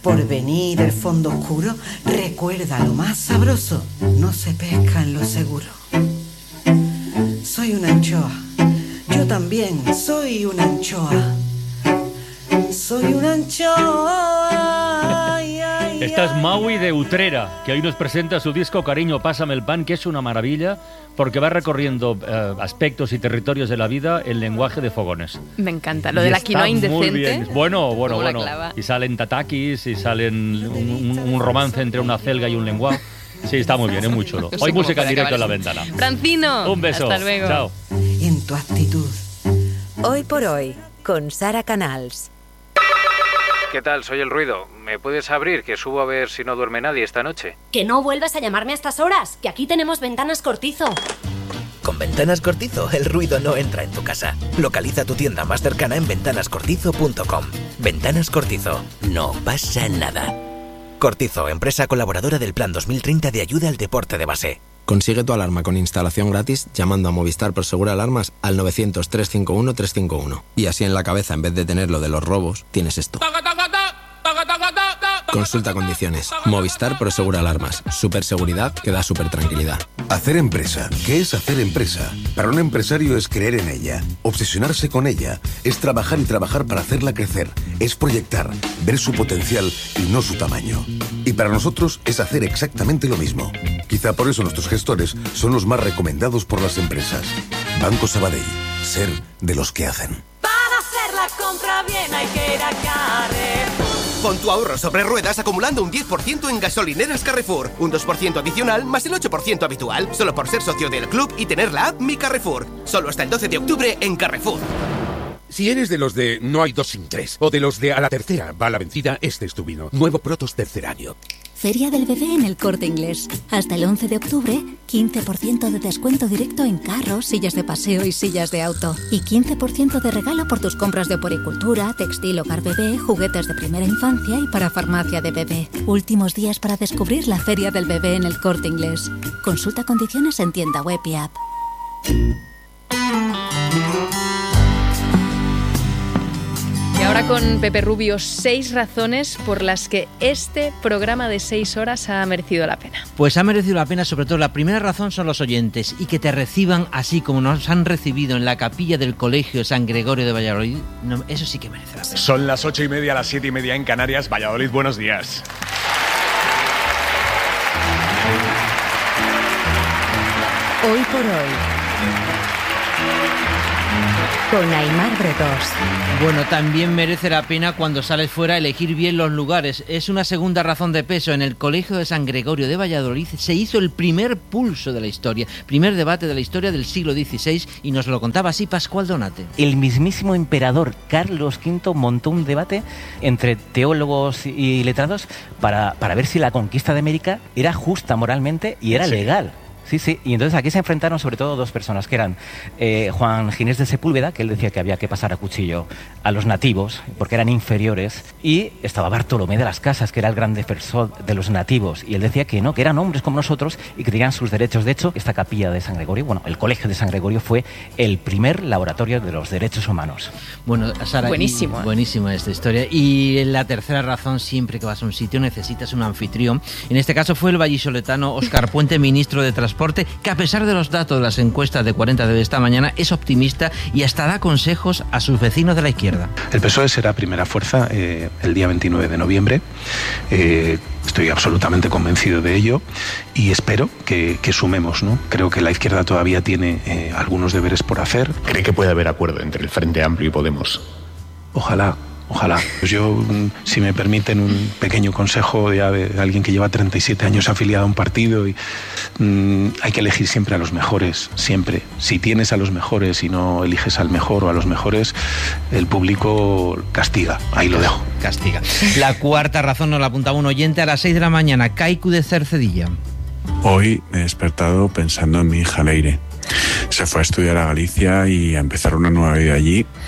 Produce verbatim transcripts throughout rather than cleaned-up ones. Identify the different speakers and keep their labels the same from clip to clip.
Speaker 1: porvenir, el fondo oscuro, recuerda lo más sabroso, no se pesca en lo seguro. Soy una anchoa, yo también soy una anchoa. Soy una anchoa. Ay, ay,
Speaker 2: Esta es Maui de Utrera, que hoy nos presenta su disco Cariño, pásame el pan, que es una maravilla, porque va recorriendo eh, aspectos y territorios de la vida en lenguaje de fogones.
Speaker 3: Me encanta, lo
Speaker 2: Y
Speaker 3: de la
Speaker 2: está
Speaker 3: quinoa
Speaker 2: muy
Speaker 3: indecente.
Speaker 2: bien. Bueno, bueno,
Speaker 3: Como la
Speaker 2: bueno.
Speaker 3: clava.
Speaker 2: Y salen tatakis, y salen un, un, un romance entre una celga y un lenguao. Sí, está muy bien, es muy chulo.
Speaker 3: No sé
Speaker 2: Hoy
Speaker 3: cómo
Speaker 2: música en
Speaker 3: puede
Speaker 2: directo en la
Speaker 3: acabar
Speaker 2: ventana.
Speaker 3: Francino,
Speaker 2: Un beso.
Speaker 3: hasta luego.
Speaker 2: Chao.
Speaker 1: Y en tu actitud.
Speaker 4: Hoy por hoy, con Sara Canals.
Speaker 5: ¿Qué tal? Soy El Ruido. ¿Me puedes abrir? Que subo a ver si no duerme nadie esta noche.
Speaker 6: Que no vuelvas a llamarme a estas horas, que aquí tenemos Ventanas Cortizo.
Speaker 7: Con Ventanas Cortizo, el ruido no entra en tu casa. Localiza tu tienda más cercana en ventanas cortizo punto com. Ventanas Cortizo. No pasa nada. Cortizo, empresa colaboradora del Plan dos mil treinta de ayuda al deporte de base.
Speaker 8: Consigue tu alarma con instalación gratis llamando a Movistar Prosegur Alarmas al novecientos, trescientos cincuenta y uno, trescientos cincuenta y uno. Y así en la cabeza, en vez de tener lo de los robos, tienes esto. Consulta condiciones. Movistar Prosegur Alarmas. Super seguridad que da super tranquilidad.
Speaker 9: Hacer empresa. ¿Qué es hacer empresa? Para un empresario es creer en ella, obsesionarse con ella, es trabajar y trabajar para hacerla crecer, es proyectar, ver su potencial y no su tamaño. Y para nosotros es hacer exactamente lo mismo. Quizá por eso nuestros gestores son los más recomendados por las empresas. Banco Sabadell. Ser de los que hacen.
Speaker 10: Para hacer la compra bien hay que ir a Carrefour.
Speaker 11: Pon tu ahorro sobre ruedas acumulando un diez por ciento en gasolineras Carrefour. Un dos por ciento adicional más el ocho por ciento habitual. Solo por ser socio del club y tener la app Mi Carrefour. Solo hasta el doce de octubre en Carrefour.
Speaker 12: Si eres de los de no hay dos sin tres o de los de a la tercera va la vencida, este es tu vino. Nuevo Protos tercer año.
Speaker 13: Feria del Bebé en El Corte Inglés. Hasta el once de octubre, quince por ciento de descuento directo en carros, sillas de paseo y sillas de auto. Y quince por ciento de regalo por tus compras de oporicultura, textil, hogar bebé, juguetes de primera infancia y para farmacia de bebé. Últimos días para descubrir la Feria del Bebé en El Corte Inglés. Consulta condiciones en tienda web y app.
Speaker 3: Y ahora con Pepe Rubio, seis razones por las que este programa de seis horas ha merecido la pena.
Speaker 14: Pues ha merecido la pena, sobre todo la primera razón son los oyentes y que te reciban así como nos han recibido en la capilla del Colegio San Gregorio de Valladolid, no, eso sí que merece la pena.
Speaker 15: Son las ocho y media, las siete y media en Canarias. Valladolid, buenos días.
Speaker 4: Hoy por hoy, con Aimar Bretós.
Speaker 14: Bueno, también merece la pena cuando sales fuera elegir bien los lugares. Es una segunda razón de peso. En el Colegio de San Gregorio de Valladolid se hizo el primer pulso de la historia, primer debate de la historia del siglo dieciséis, y nos lo contaba así Pascual Donate.
Speaker 16: El mismísimo emperador Carlos quinto montó un debate entre teólogos y letrados para, para ver si la conquista de América era justa moralmente y era sí. legal. Sí, sí, y entonces aquí se enfrentaron sobre todo dos personas, que eran eh, Juan Ginés de Sepúlveda, que él decía que había que pasar a cuchillo a los nativos, porque eran inferiores, y estaba Bartolomé de las Casas, que era el gran defensor de los nativos, y él decía que no, que eran hombres como nosotros y que tenían sus derechos. De hecho, esta capilla de San Gregorio, bueno, el Colegio de San Gregorio fue el primer laboratorio de los derechos humanos.
Speaker 14: Bueno, Sara,
Speaker 3: buenísimo,
Speaker 14: y, buenísima esta historia. Y la tercera razón, siempre que vas a un sitio necesitas un anfitrión. En este caso fue el vallisoletano Óscar Puente, ministro de Transporte, que a pesar de los datos de las encuestas de cuarenta de esta mañana es optimista y hasta da consejos a sus vecinos de la izquierda.
Speaker 17: El P S O E será primera fuerza eh, el día veintinueve de noviembre. Eh, estoy absolutamente convencido de ello y espero que, que sumemos, ¿no? Creo que la izquierda todavía tiene eh, algunos deberes por hacer.
Speaker 15: ¿Cree que puede haber acuerdo entre el Frente Amplio y Podemos?
Speaker 17: Ojalá. Ojalá. Pues yo, si me permiten un pequeño consejo de, de alguien que lleva treinta y siete años afiliado a un partido, y mmm, hay que elegir siempre a los mejores, siempre. Si tienes a los mejores y no eliges al mejor o a los mejores, el público castiga. Ahí lo dejo.
Speaker 14: Castiga. La cuarta razón nos la apuntaba un oyente a las seis de la mañana. Kaiku de Cercedilla.
Speaker 18: Hoy me he despertado pensando en mi hija Leire. Se fue a estudiar a Galicia y a empezar una nueva vida allí.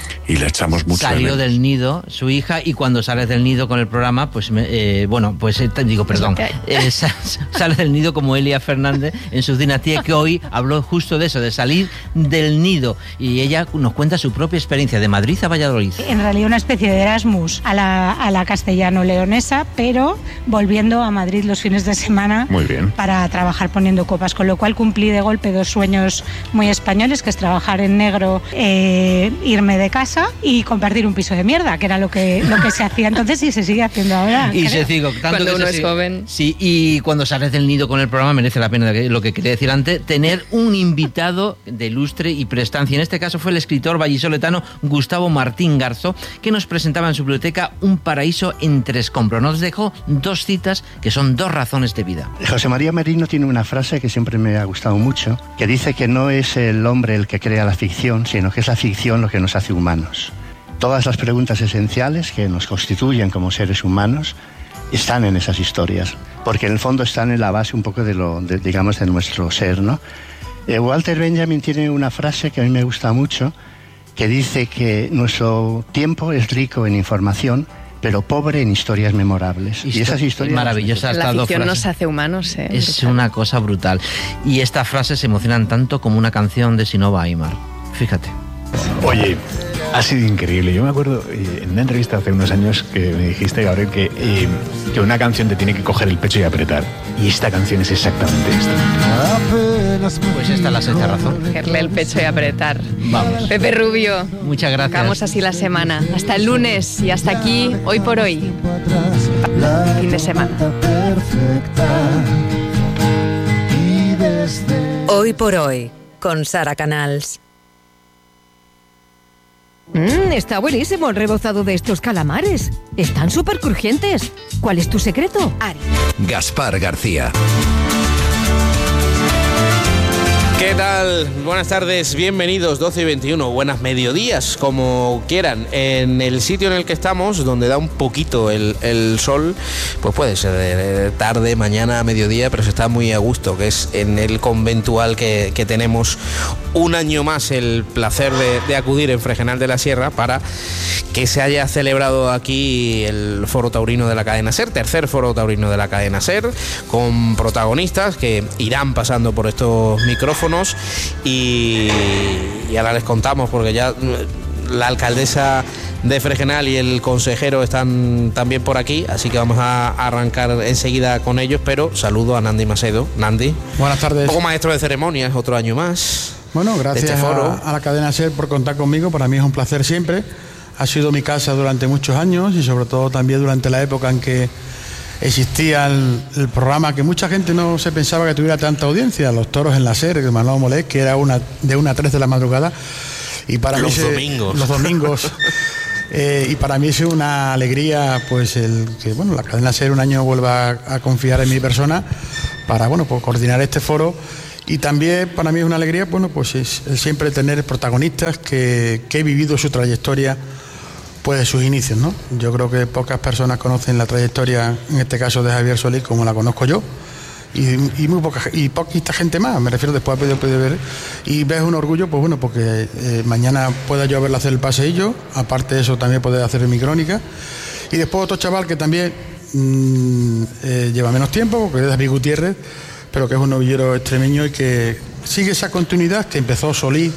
Speaker 18: y le echamos mucho de
Speaker 14: Salió
Speaker 18: menos.
Speaker 14: del nido su hija, y cuando sales del nido con el programa, pues me- eh, bueno, pues eh, te digo, perdón, eh, sa- sale del nido como Elia Fernández en su dinastía, que hoy habló justo de eso, de salir del nido, y ella nos cuenta su propia experiencia de Madrid a Valladolid.
Speaker 19: En realidad una especie de Erasmus a la, a la castellano-leonesa, pero volviendo a Madrid los fines de semana
Speaker 18: Muy bien.
Speaker 19: para trabajar poniendo copas, con lo cual cumplí de golpe dos sueños muy españoles, que es trabajar en negro, eh, irme de casa y compartir un piso de mierda, que era lo que, lo que se hacía entonces y se sigue haciendo ahora.
Speaker 14: Y
Speaker 19: creo.
Speaker 14: se sigue, tanto
Speaker 3: Cuando
Speaker 14: que
Speaker 3: uno
Speaker 14: se
Speaker 3: es
Speaker 14: sigue-
Speaker 3: joven.
Speaker 14: Sí, y cuando sales del nido con el programa merece la pena, lo que quería decir antes, tener un invitado de lustre y prestancia. En este caso fue el escritor vallisoletano Gustavo Martín Garzo, que nos presentaba en su biblioteca Un paraíso entre escombros. Nos dejó dos citas que son dos razones de vida.
Speaker 20: José María Merino tiene una frase que siempre me ha gustado mucho, que dice que no es el hombre el que crea la ficción, sino que es la ficción lo que nos hace humanos. Todas las preguntas esenciales que nos constituyen como seres humanos están en esas historias, porque en el fondo están en la base un poco de lo, de, digamos, de nuestro ser, ¿no? Eh, Walter Benjamin tiene una frase que a mí me gusta mucho, que dice que nuestro tiempo es rico en información, pero pobre en historias memorables. Y esas historias...
Speaker 14: Maravillosas
Speaker 3: La
Speaker 14: estas dos
Speaker 3: ficción
Speaker 14: frases.
Speaker 3: nos hace humanos, ¿eh?
Speaker 14: Es
Speaker 3: Brutal.
Speaker 14: una cosa brutal. Y estas frases se emocionan tanto como una canción de Sinova Aimar. Fíjate.
Speaker 15: Oye, ha sido increíble. Yo me acuerdo eh, en una entrevista hace unos años que me dijiste, Gabriel, que, eh, que una canción te tiene que coger el pecho y apretar. Y esta canción es exactamente esto.
Speaker 14: Pues esta es la sexta razón.
Speaker 3: Cogerle el pecho y apretar.
Speaker 14: Vamos.
Speaker 3: Pepe Rubio.
Speaker 14: Muchas gracias.
Speaker 3: Acabamos así la semana. Hasta el lunes y hasta aquí, hoy por hoy. Fin de semana.
Speaker 4: Hoy por hoy, con Sara Canals.
Speaker 21: Mmm, está buenísimo el rebozado de estos calamares. Están súper crujientes. ¿Cuál es tu secreto?
Speaker 7: Gaspar García.
Speaker 22: ¿Qué tal? Buenas tardes, bienvenidos, doce y veintiuno, buenas mediodías, como quieran. En el sitio en el que estamos, donde da un poquito el, el sol, pues puede ser de tarde, mañana, mediodía, pero se está muy a gusto, que es en el conventual que, que tenemos un año más el placer de, de acudir en Fregenal de la Sierra para que se haya celebrado aquí el Foro Taurino de la Cadena SER, tercer Foro Taurino de la Cadena SER, con protagonistas que irán pasando por estos micrófonos y, y ahora les contamos, porque ya la alcaldesa de Fregenal y el consejero están también por aquí, así que vamos a arrancar enseguida con ellos, pero saludo a Nandi Macedo. Nandi.
Speaker 23: Buenas tardes.
Speaker 22: Un poco maestro de ceremonias, otro año más.
Speaker 23: Bueno, gracias
Speaker 22: de este foro.
Speaker 23: a, a la cadena SER por contar conmigo. Para mí es un placer siempre. Ha sido mi casa durante muchos años y sobre todo también durante la época en que existía el, el programa que mucha gente no se pensaba que tuviera tanta audiencia, Los Toros en la SER, de Manolo Molés, que era una de una a tres de la madrugada. Y para
Speaker 22: los
Speaker 23: mí se,
Speaker 22: domingos.
Speaker 23: Los domingos. Eh, y para mí es una alegría, pues, el que bueno, la cadena SER un año vuelva a, a confiar en mi persona para, bueno, pues, coordinar este foro. Y también para mí es una alegría, bueno, pues es, es siempre tener protagonistas que, que he vivido su trayectoria, pues, de sus inicios, ¿no? Yo creo que pocas personas conocen la trayectoria, en este caso de Javier Solís, como la conozco yo. Y, y muy poca y poquita gente más, me refiero, después de poder ver, y ves un orgullo, pues bueno, porque eh, mañana pueda yo verlo hacer el paseillo, aparte de eso también poder hacer mi crónica, y después otro chaval que también mmm, eh, lleva menos tiempo, porque es David Gutiérrez, pero que es un novillero extremeño y que sigue esa continuidad que empezó Solís,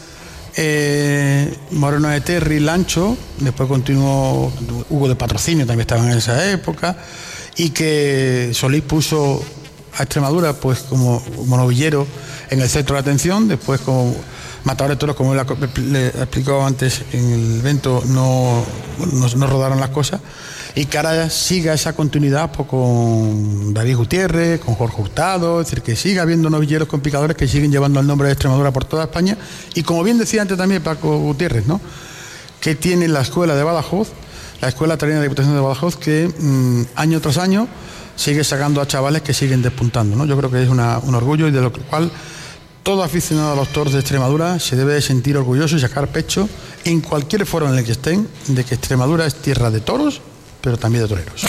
Speaker 23: eh, Moreno de Terry, Lancho, después continuó Hugo de Patrocinio, también estaba en esa época, y que Solís puso a Extremadura pues como, como novillero en el centro de atención, después como matadores de toros, como le, le explicó antes en el evento, no, no, no rodaron las cosas, y que ahora siga esa continuidad pues, con David Gutiérrez, con Jorge Hurtado, es decir, que siga habiendo novilleros con picadores que siguen llevando el nombre de Extremadura por toda España, y como bien decía antes también Paco Gutiérrez, ¿no?, que tiene la escuela de Badajoz, la escuela taurina de Diputación de Badajoz, que mmm, año tras año sigue sacando a chavales que siguen despuntando, ¿no? Yo creo que es una, un orgullo, y de lo cual todo aficionado a los toros de Extremadura se debe de sentir orgulloso y sacar pecho en cualquier foro en el que estén, de que Extremadura es tierra de toros, pero también de toreros.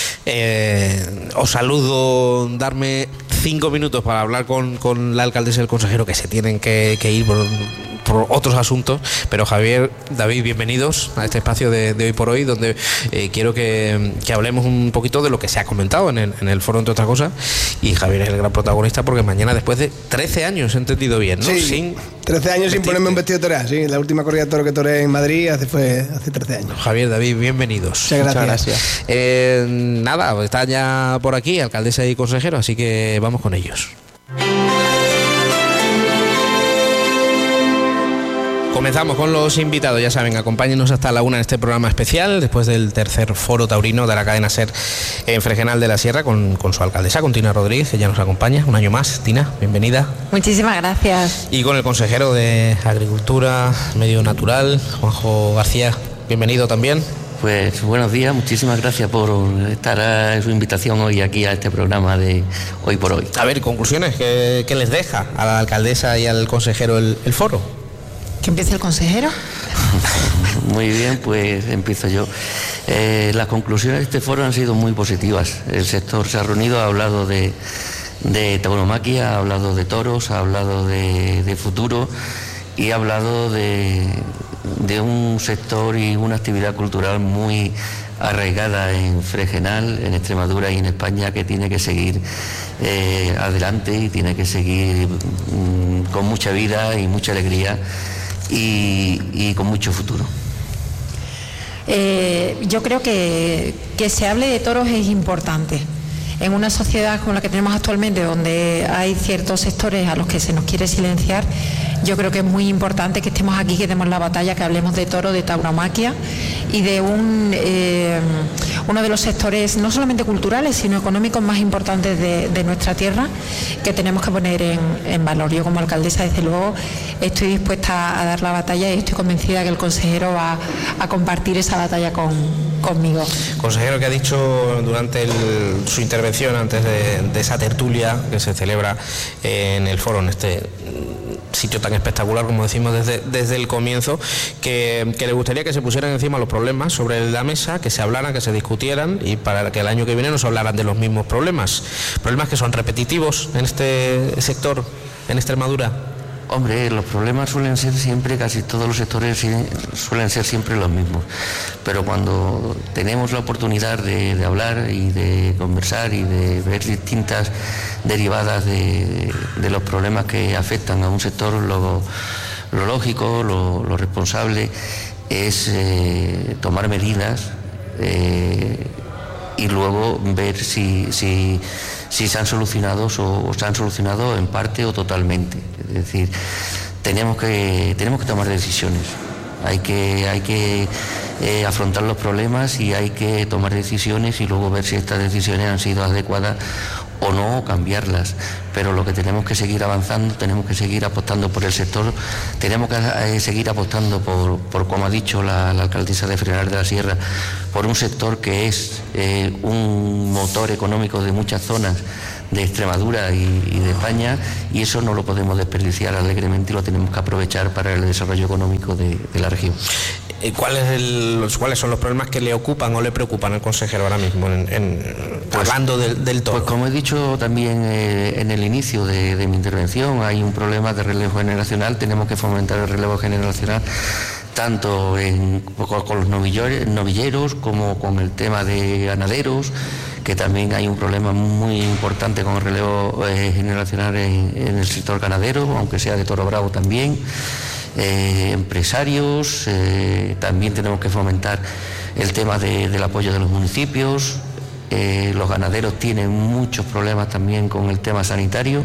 Speaker 22: Eh, os saludo, darme cinco minutos para hablar con, con la alcaldesa y el consejero, que se tienen que, que ir por por otros asuntos, pero Javier, David, bienvenidos a este espacio de, de Hoy por Hoy, donde eh, quiero que, que hablemos un poquito de lo que se ha comentado en el, en el foro, entre otras cosas, y Javier es el gran protagonista porque mañana, después de trece años, he entendido bien, ¿no?
Speaker 1: Sí,
Speaker 22: sin
Speaker 1: trece años sin ponerme un vestido de torear, sí, la última corrida de toro que toré en Madrid hace, fue hace trece años.
Speaker 22: Javier, David, bienvenidos.
Speaker 1: Muchas gracias. Muchas gracias.
Speaker 22: Eh, nada, está ya por aquí, alcaldesa y consejero, así que vamos con ellos. Comenzamos con los invitados, ya saben, acompáñenos hasta la una en este programa especial, después del tercer foro taurino de la cadena SER en Fregenal de la Sierra, con, con su alcaldesa, con Tina Rodríguez, que ya nos acompaña un año más. Tina, bienvenida.
Speaker 2: Muchísimas gracias.
Speaker 22: Y con el consejero de Agricultura, Medio Natural, Juanjo García, bienvenido también.
Speaker 5: Pues buenos días, muchísimas gracias por estar a su invitación hoy aquí a este programa de Hoy por Hoy.
Speaker 22: A ver, conclusiones, ¿qué, qué les deja a la alcaldesa y al consejero el, el foro?
Speaker 2: ¿Que empiece el consejero?
Speaker 5: Muy bien, pues empiezo yo. Eh, las conclusiones de este foro han sido muy positivas. El sector se ha reunido, ha hablado de, de tauromaquia, ha hablado de toros, ha hablado de, de futuro y ha hablado de, de un sector y una actividad cultural muy arraigada en Fregenal, en Extremadura y en España, que tiene que seguir eh, adelante y tiene que seguir mm, con mucha vida y mucha alegría y, y con mucho futuro.
Speaker 2: Eh, yo creo que que se hable de toros es importante. En una sociedad como la que tenemos actualmente, donde hay ciertos sectores a los que se nos quiere silenciar, yo creo que es muy importante que estemos aquí, que demos la batalla, que hablemos de toro, de tauromaquia y de un eh, uno de los sectores no solamente culturales, sino económicos más importantes de, de nuestra tierra, que tenemos que poner en, en valor. Yo, como alcaldesa, desde luego estoy dispuesta a dar la batalla y estoy convencida que el consejero va a compartir esa batalla con, conmigo.
Speaker 22: Consejero, que ha dicho durante el, su intervención antes de, de esa tertulia que se celebra en el foro, en este sitio tan espectacular, como decimos desde, desde el comienzo, que, que le gustaría que se pusieran encima los problemas sobre la mesa, que se hablaran, que se discutieran, y para que el año que viene nos hablaran de los mismos problemas. Problemas que son repetitivos en este sector, en Extremadura.
Speaker 5: Hombre, los problemas suelen ser siempre, casi todos los sectores suelen ser siempre los mismos, pero cuando tenemos la oportunidad de, de hablar y de conversar y de ver distintas derivadas de, de los problemas que afectan a un sector, lo, lo lógico, lo, lo responsable es eh, tomar medidas eh, y luego ver si, si, si se han solucionado o, o se han solucionado en parte o totalmente. Es decir, tenemos que, tenemos que tomar decisiones. Hay que, hay que eh, afrontar los problemas y hay que tomar decisiones y luego ver si estas decisiones han sido adecuadas o no, o cambiarlas. Pero lo que tenemos que seguir avanzando, tenemos que seguir apostando por el sector, tenemos que eh, seguir apostando por, por, como ha dicho la, la alcaldesa de Fregenal de la Sierra, por un sector que es eh, un motor económico de muchas zonas de Extremadura y, y de España, y eso no lo podemos desperdiciar alegremente y lo tenemos que aprovechar para el desarrollo económico de, de la región.
Speaker 22: ¿Cuál es el, los, ¿Cuáles son los problemas que le ocupan o le preocupan al consejero ahora mismo, en, en, pues, hablando del, del toro?
Speaker 5: Pues como he dicho también eh, en el inicio de, de mi intervención, hay un problema de relevo generacional, tenemos que fomentar el relevo generacional tanto en, con los novilleros, novilleros como con el tema de ganaderos, que también hay un problema muy importante con el relevo eh, generacional en, en el sector ganadero, aunque sea de toro bravo también. Eh, empresarios, eh, también tenemos que fomentar el tema de, del apoyo de los municipios. Eh, los ganaderos tienen muchos problemas también con el tema sanitario,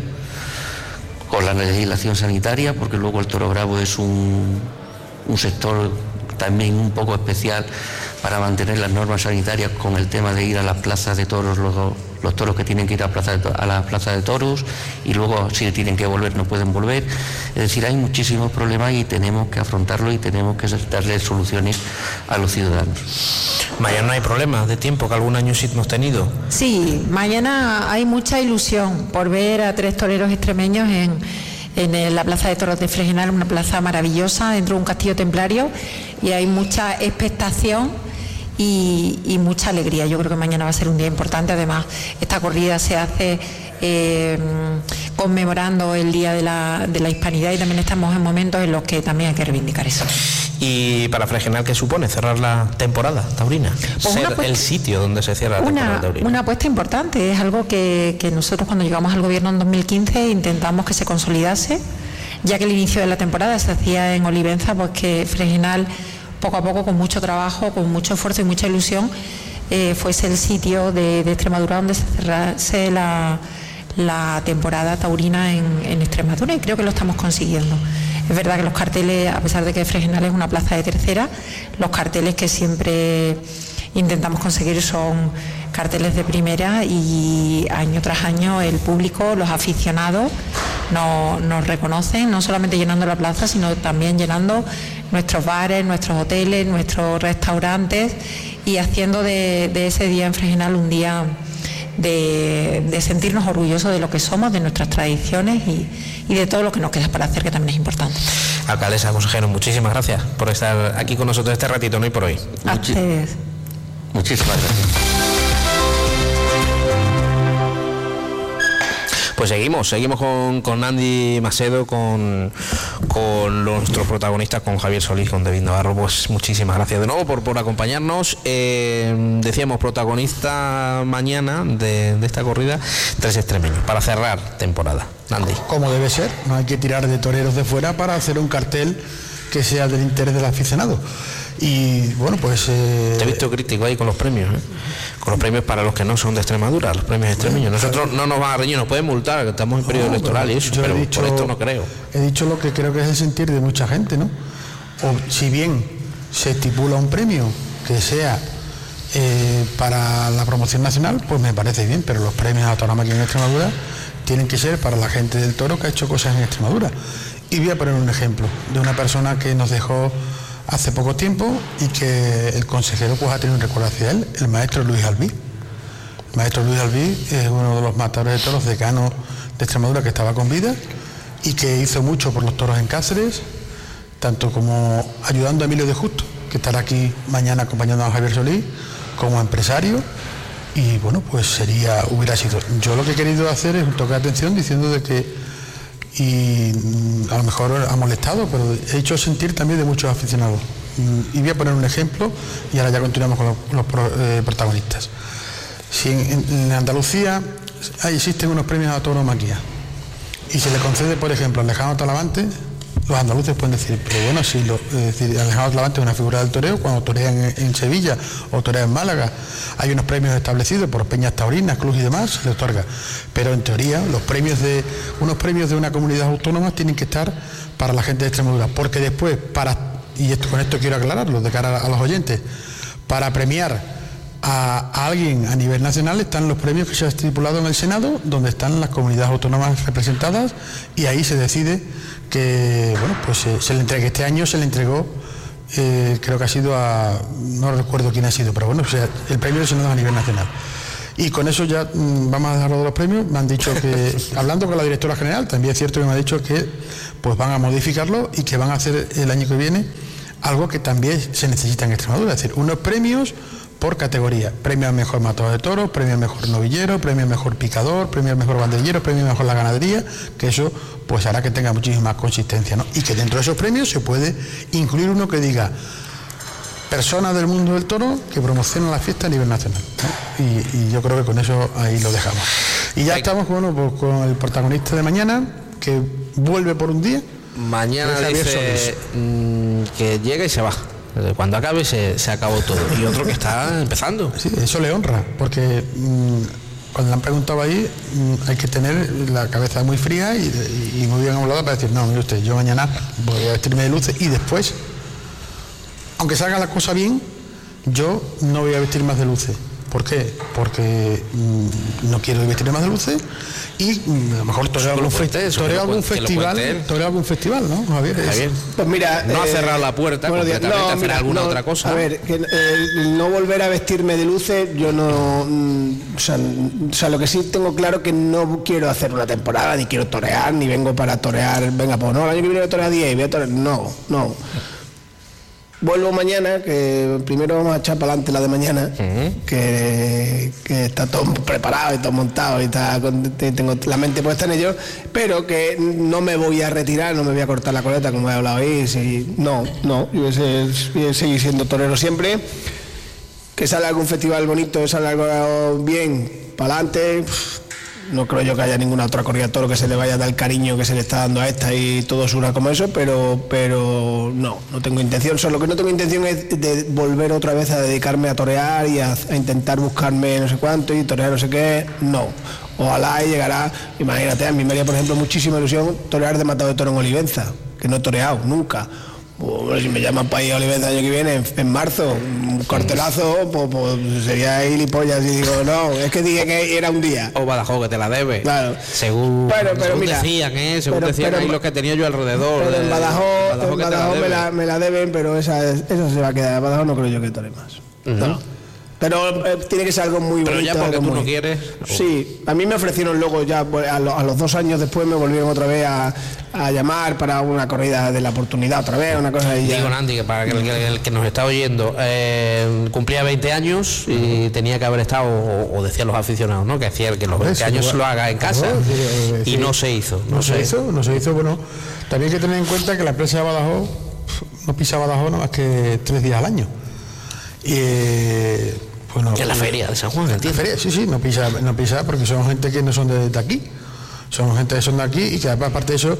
Speaker 5: con la legislación sanitaria, porque luego el toro bravo es un, un sector también un poco especial para mantener las normas sanitarias con el tema de ir a las plazas de toros, los, los toros que tienen que ir a, plaza de, a las plazas de toros y luego si tienen que volver no pueden volver. Es decir, hay muchísimos problemas y tenemos que afrontarlo y tenemos que darle soluciones a los ciudadanos.
Speaker 22: Mañana no hay problemas de tiempo, que algún año sí hemos tenido.
Speaker 2: Sí, mañana hay mucha ilusión por ver a tres toreros extremeños en... en la Plaza de Toros de Fregenal, una plaza maravillosa dentro de un castillo templario, y hay mucha expectación y, y mucha alegría. Yo creo que mañana va a ser un día importante. Además, esta corrida se hace eh, conmemorando el Día de la, de la Hispanidad, y también estamos en momentos en los que también hay que reivindicar eso.
Speaker 22: Y para Fregenal, ¿qué supone cerrar la temporada taurina?
Speaker 2: Pues
Speaker 22: Ser
Speaker 2: apuesta,
Speaker 22: el sitio donde se cierra la
Speaker 2: una,
Speaker 22: temporada taurina.
Speaker 2: Una apuesta importante, es algo que, que nosotros cuando llegamos al gobierno en dos mil quince intentamos que se consolidase, ya que el inicio de la temporada se hacía en Olivenza, pues que Fregenal poco a poco, con mucho trabajo, con mucho esfuerzo y mucha ilusión, eh, fuese el sitio de, de Extremadura donde se cerrase la, la temporada taurina en, en Extremadura, y creo que lo estamos consiguiendo. Es verdad que los carteles, a pesar de que Fregenal es una plaza de tercera, los carteles que siempre intentamos conseguir son carteles de primera, y año tras año el público, los aficionados nos, nos reconocen, no solamente llenando la plaza, sino también llenando nuestros bares, nuestros hoteles, nuestros restaurantes, y haciendo de, de ese día en Fregenal un día de, de sentirnos orgullosos de lo que somos, de nuestras tradiciones y, y de todo lo que nos queda para hacer, que también es importante.
Speaker 22: Alcaldesa, consejero, muchísimas gracias por estar aquí con nosotros este ratito, no y por hoy.
Speaker 2: A
Speaker 22: Muchi-
Speaker 2: ustedes.
Speaker 22: Muchísimas gracias. Pues seguimos, seguimos con, con Andy Macedo, con, con nuestros protagonistas, con Javier Solís, con David Navarro. Pues muchísimas gracias de nuevo por, por acompañarnos. Eh, decíamos, protagonista mañana de, de esta corrida, tres extremeños, para cerrar temporada. Andy.
Speaker 23: Como debe ser, no hay que tirar de toreros de fuera para hacer un cartel que sea del interés del aficionado. Y bueno, pues... Eh...
Speaker 22: Te he visto crítico ahí con los premios, ¿eh? Con los premios para los que no son de Extremadura, los premios extremeños. Nosotros no nos van a reñir, nos pueden multar, que estamos en periodo no, electoral y eso, pero dicho, por esto no creo.
Speaker 23: He dicho lo que creo que es el sentir de mucha gente, ¿no? O si bien se estipula un premio que sea eh, para la promoción nacional, pues me parece bien, pero los premios a tauromaquia en Extremadura tienen que ser para la gente del toro que ha hecho cosas en Extremadura. Y voy a poner un ejemplo de una persona que nos dejó hace poco tiempo y que el consejero pues ha tenido un recuerdo hacia él, el maestro Luis Albí. El maestro Luis Albí es uno de los matadores de toros decanos de Extremadura que estaba con vida y que hizo mucho por los toros en Cáceres, tanto como ayudando a Emilio de Justo, que estará aquí mañana acompañando a Javier Solís, como empresario. Y bueno, pues sería, hubiera sido. Yo lo que he querido hacer es un toque de atención diciendo de que, y a lo mejor ha molestado, pero he hecho sentir también de muchos aficionados. Y voy a poner un ejemplo y ahora ya continuamos con los, los pro, eh, protagonistas. Si en, en Andalucía hay, existen unos premios a tauromaquia y se le concede, por ejemplo, a Alejandro Talavante, los andaluces pueden decir, pero bueno, si lo, es decir, Alejandro Talavante es una figura del toreo, cuando torea en, en Sevilla o torea en Málaga, hay unos premios establecidos por peñas taurinas, clubs y demás, se le otorga. Pero en teoría, los premios de unos premios de una comunidad autónoma tienen que estar para la gente de Extremadura, porque después, para, y esto, con esto quiero aclararlo de cara a, a los oyentes, para premiar a, a alguien a nivel nacional están los premios que se han estipulado en el Senado, donde están las comunidades autónomas representadas, y ahí se decide que, bueno, pues eh, se le entrega. Este año se le entregó, eh, creo que ha sido a, no recuerdo quién ha sido, pero bueno, o sea, el premio del Senado a nivel nacional. Y con eso ya mmm, vamos a dejarlo de los premios. Me han dicho que, hablando con la directora general, también es cierto que me ha dicho que pues van a modificarlo y que van a hacer el año que viene algo que también se necesita en Extremadura, es decir, unos premios por categoría: premio al mejor matador de toros, premio al mejor novillero, premio al mejor picador, premio al mejor banderillero, premio al mejor la ganadería, que eso pues hará que tenga muchísima consistencia, ¿no? Y que dentro de esos premios se puede incluir uno que diga persona del mundo del toro que promociona la fiesta a nivel nacional, ¿no? y, y yo creo que con eso ahí lo dejamos. Y ya estamos bueno, pues, con el protagonista de mañana, que vuelve por un día.
Speaker 22: Mañana dice mmm, que llega y se va. Cuando acabe se, se acabó todo. Y otro que está empezando.
Speaker 23: Sí, eso le honra, porque mmm, cuando le han preguntado ahí, mmm, hay que tener la cabeza muy fría y, y muy bien hablada para decir, no, mire usted, yo mañana voy a vestirme de luces y después, aunque salga la cosa bien, yo no voy a vestir más de luces. ¿Por qué? Porque mmm, no quiero vestirme más de luces y mmm, a lo mejor toreo algún, fe toreo algún festival, toreo algún festival, ¿no, Javier?
Speaker 22: Javier.
Speaker 1: Pues mira,
Speaker 22: no
Speaker 1: eh,
Speaker 22: ha cerrado la puerta completamente,
Speaker 1: no,
Speaker 22: hacer
Speaker 1: mira,
Speaker 22: alguna
Speaker 1: no,
Speaker 22: otra cosa.
Speaker 1: A ver, que, eh, no volver a vestirme de luces, yo no, mm, o, sea, o sea, lo que sí tengo claro que no quiero hacer una temporada, ni quiero torear, ni vengo para torear, venga, pues no, el año que viene voy a torear diez, voy a torear, no, no. vuelvo mañana, que primero vamos a echar para adelante la de mañana, uh-huh. que, que está todo preparado y todo montado y está con, tengo la mente puesta en ello, pero que no me voy a retirar, no me voy a cortar la coleta como he hablado ahí, si, no, no, yo voy a, ser, voy a seguir siendo torero siempre, que sale algún festival bonito, sale algo bien, para adelante. No creo yo que haya ninguna otra corrida de toro que se le vaya a dar el cariño que se le está dando a esta y todo sura como eso, pero pero no, no tengo intención. Solo lo que no tengo intención es de volver otra vez a dedicarme a torear y a, a intentar buscarme no sé cuánto y torear no sé qué, no. Ojalá y llegará, imagínate, a mí me haría por ejemplo muchísima ilusión torear de matado de toro en Olivenza, que no he toreado nunca. Bueno, si me llaman para ir a Olivenza el año que viene, en, en marzo, un cartelazo, pues, pues sería gilipollas y digo, no, es que dije que era un día.
Speaker 22: O Badajoz, que te la debe.
Speaker 1: Claro.
Speaker 22: Según,
Speaker 1: bueno, pero
Speaker 22: según
Speaker 1: mira,
Speaker 22: decían, ¿eh? Según pero, decían pero, ahí los que tenía yo alrededor.
Speaker 1: Pero en Badajoz,
Speaker 22: de, Badajoz,
Speaker 1: en Badajoz la me, la, me la deben, pero esa, esa se va a quedar. En Badajoz no creo yo que tore más. Uh-huh. No. Pero eh, tiene que ser algo muy
Speaker 22: pero
Speaker 1: bonito.
Speaker 22: Pero ya porque tú
Speaker 1: muy...
Speaker 22: no quieres.
Speaker 1: Sí, a mí me ofrecieron luego ya a, lo, a los dos años después me volvieron otra vez a, a llamar para una corrida de la oportunidad otra vez, una cosa de
Speaker 22: Digo, Nandi, que para que el, el que nos está oyendo eh, cumplía veinte años y uh-huh. tenía que haber estado, o, o decían los aficionados, ¿no? Que hacía que los veinte años lo haga en casa no, sí, sí, y no se hizo.
Speaker 23: No, no se, se hizo, no se hizo. Bueno, también hay que tener en cuenta que la empresa de Badajoz no pisa Badajoz nada más que tres días al año. Y eh, bueno,
Speaker 22: que es la feria de San Juan, ¿entiendes?
Speaker 23: La feria, sí, sí, no pisa, no pisa porque son gente que no son de, de aquí, son gente que son de aquí y que aparte de eso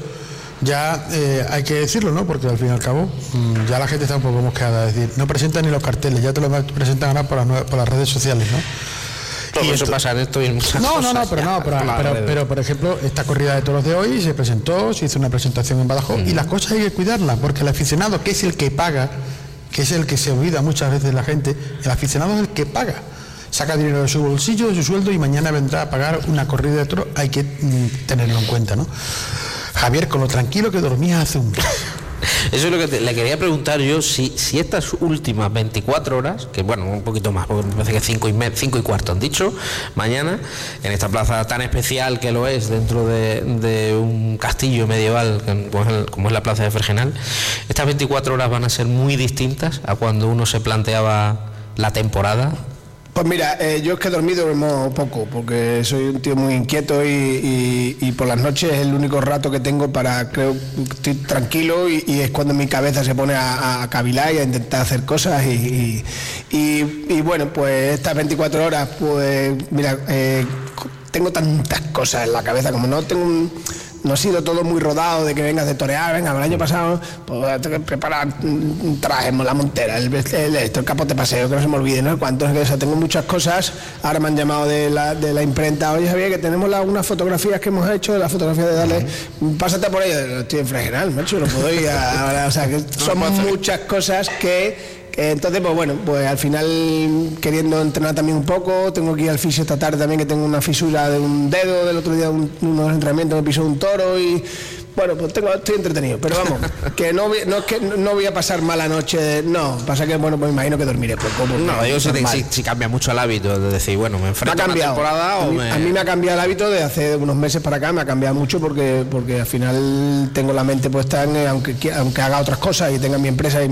Speaker 23: ya eh, hay que decirlo, ¿no? Porque al fin y al cabo mmm, ya la gente está un poco mosqueada, es decir, no presentan ni los carteles, ya te los presentan ahora por las, por las redes sociales, ¿no?
Speaker 22: Todo
Speaker 23: y
Speaker 22: eso
Speaker 23: esto,
Speaker 22: pasa en esto y en muchas
Speaker 23: no,
Speaker 22: cosas.
Speaker 23: No, no, pero no, pero, pero, pero, pero por ejemplo, esta corrida de toros de hoy se presentó, se hizo una presentación en Badajoz mm. y las cosas hay que cuidarlas, porque el aficionado, que es el que paga, que es el que se olvida muchas veces la gente, el aficionado es el que paga. Saca dinero de su bolsillo, de su sueldo y mañana vendrá a pagar una corrida de toros, hay que mm, tenerlo en cuenta, ¿no? Javier, con lo tranquilo que dormías hace un mes.
Speaker 22: Eso es lo que te, le quería preguntar yo, si, si estas últimas veinticuatro horas, que bueno, un poquito más, porque me parece que cinco y, me, cinco y cuarto han dicho, mañana, en esta plaza tan especial que lo es, dentro de, de un castillo medieval, como es, el, como es la plaza de Fregenal, estas veinticuatro horas van a ser muy distintas a cuando uno se planteaba la temporada.
Speaker 1: Pues mira, eh, yo es que he dormido poco, porque soy un tío muy inquieto y, y, y por las noches es el único rato que tengo para, creo, estoy tranquilo y, y es cuando mi cabeza se pone a, a cavilar y a intentar hacer cosas y, y, y, y bueno, pues estas veinticuatro horas, pues mira, eh, tengo tantas cosas en la cabeza, como no tengo un... No ha sido todo muy rodado de que vengas de torear, venga, el año pasado pues tengo que preparar un traje, la montera, el, el, esto, el capote paseo, que no se me olvide, ¿no? Cuántos, o sea, tengo muchas cosas. Ahora me han llamado de la, de la imprenta, oye Javier, que tenemos la, unas fotografías que hemos hecho, la fotografía de darle, pásate por ella, estoy en Fregenal, macho, no puedo ir a, a, o sea, que son muchas cosas que... Entonces, pues bueno, pues al final queriendo entrenar también un poco, tengo que ir al fisio esta tarde también, que tengo una fisura de un dedo, del otro día un, unos entrenamientos me pisó un toro y bueno, pues tengo, estoy entretenido, pero vamos, que no voy, no es que no voy a pasar mala noche, no, pasa que bueno, pues imagino que dormiré poco.
Speaker 22: No, yo sé si, si cambia mucho el hábito de decir, bueno, me enfrento a una temporada o
Speaker 1: a mí,
Speaker 22: me...
Speaker 1: a mí me ha cambiado el hábito de hace unos meses para acá, me ha cambiado mucho porque porque al final tengo la mente puesta en, aunque, aunque haga otras cosas y tenga mi empresa y